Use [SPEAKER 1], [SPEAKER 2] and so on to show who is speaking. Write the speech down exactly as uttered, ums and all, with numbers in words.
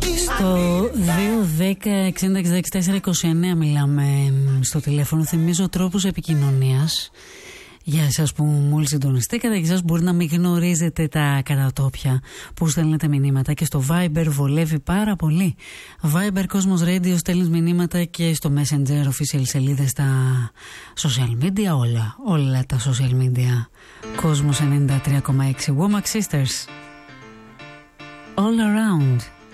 [SPEAKER 1] Στο δύο δέκα εξήντα εξήντα τέσσερα είκοσι εννέα μιλάμε στο τηλέφωνο. Θυμίζω τρόπους επικοινωνίας για εσάς που μόλις συντονιστήκατε. Για εσάς μπορεί να μην γνωρίζετε τα κατατόπια που στέλνετε μηνύματα, και στο Viber βολεύει πάρα πολύ. Viber Cosmos Radio, στέλνεις μηνύματα και στο Messenger, official σελίδες, στα social media, όλα, όλα τα social media. Cosmos ενενήντα τρία κόμμα έξι, Womack Sisters, All Around.